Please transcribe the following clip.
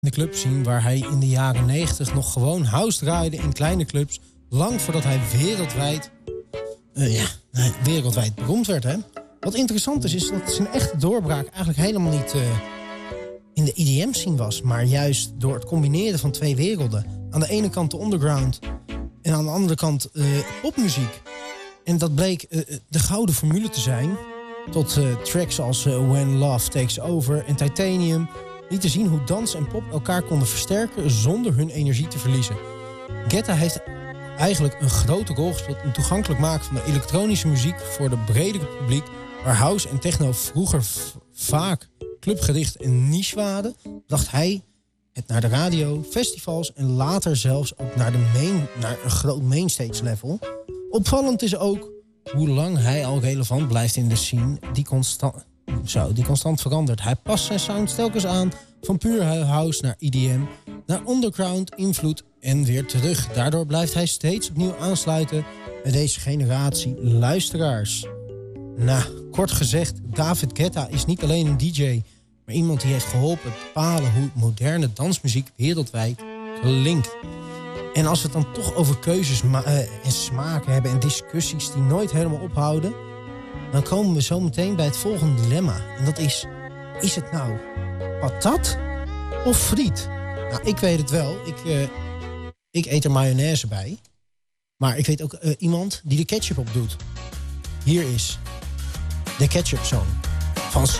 de club zien waar hij in de jaren 90 nog gewoon house draaide in kleine clubs. Lang voordat hij wereldwijd beroemd werd. Hè? Wat interessant is dat zijn echte doorbraak eigenlijk helemaal niet in de EDM-scene was. Maar juist door het combineren van twee werelden. Aan de ene kant de underground en aan de andere kant popmuziek. En dat bleek de gouden formule te zijn. Tot tracks als When Love Takes Over en Titanium lieten zien hoe dans en pop elkaar konden versterken zonder hun energie te verliezen. Guetta heeft eigenlijk een grote rol gespeeld in het toegankelijk maken van de elektronische muziek voor de bredere publiek, waar house en techno vroeger vaak clubgericht en niche waren, bracht hij het naar de radio, festivals en later zelfs ook naar een groot mainstage level. Opvallend is ook hoe lang hij al relevant blijft in de scene die constant verandert. Hij past zijn sound telkens aan, van puur house naar EDM, naar underground, invloed en weer terug. Daardoor blijft hij steeds opnieuw aansluiten bij deze generatie luisteraars. Nou, kort gezegd, David Guetta is niet alleen een DJ, maar iemand die heeft geholpen te bepalen hoe moderne dansmuziek wereldwijd klinkt. En als we het dan toch over keuzes en smaken hebben en discussies die nooit helemaal ophouden, dan komen we zo meteen bij het volgende dilemma. En dat is het nou patat of friet? Nou, ik weet het wel. Ik eet er mayonaise bij. Maar ik weet ook iemand die de ketchup op doet. Hier is de Ketchup Song van